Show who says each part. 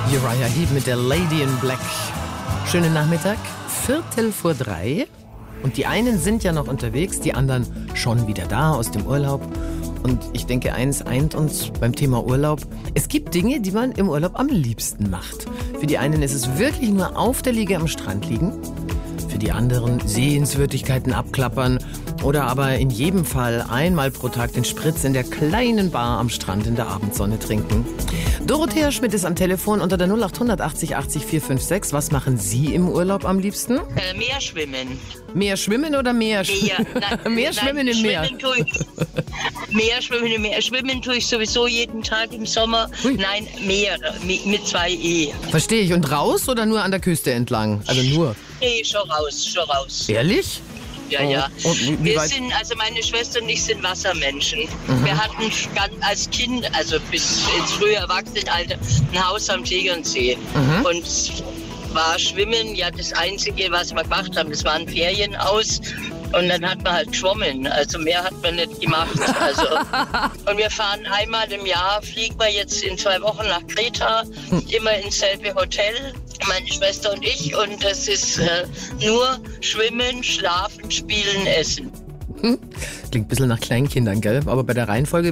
Speaker 1: Uriah Heep mit der Lady in Black. Schönen Nachmittag, 2:15. Und die einen sind ja noch unterwegs, die anderen schon wieder da aus dem Urlaub. Und ich denke, eins eint uns beim Thema Urlaub. Es gibt Dinge, die man im Urlaub am liebsten macht. Für die einen ist es wirklich nur auf der Liege am Strand liegen. Für die anderen Sehenswürdigkeiten abklappern. Oder aber in jedem Fall einmal pro Tag den Spritz in der kleinen Bar am Strand in der Abendsonne trinken. Dorothea Schmidt ist am Telefon unter der 0800 80 80 456. Was machen Sie im Urlaub am liebsten?
Speaker 2: Meer schwimmen.
Speaker 1: Mehr schwimmen oder mehr schwimmen? Mehr schwimmen im Meer.
Speaker 2: Schwimmen tue ich sowieso jeden Tag im Sommer.
Speaker 1: Hui.
Speaker 2: Nein, Meer mit 2 E.
Speaker 1: Verstehe ich. Und raus oder nur an der Küste entlang? Also nur.
Speaker 2: Nee, schon raus.
Speaker 1: Ehrlich?
Speaker 2: Ja.
Speaker 1: Und wie weit?
Speaker 2: Meine Schwester und ich sind Wassermenschen. Wir hatten als Kind, also bis ins frühe Erwachsenenalter, ein Haus am Tegernsee. Und war Schwimmen ja das Einzige, was wir gemacht haben. Das war ein Ferienhaus. Und dann hat man halt geschwommen. Also mehr hat man nicht gemacht. Also, und wir fahren einmal im Jahr, fliegen wir jetzt in 2 Wochen nach Kreta, immer ins selbe Hotel, meine Schwester und ich. Und das ist nur Schwimmen, Schlafen, Spielen, Essen.
Speaker 1: Klingt ein bisschen nach Kleinkindern, gell? Aber bei der Reihenfolge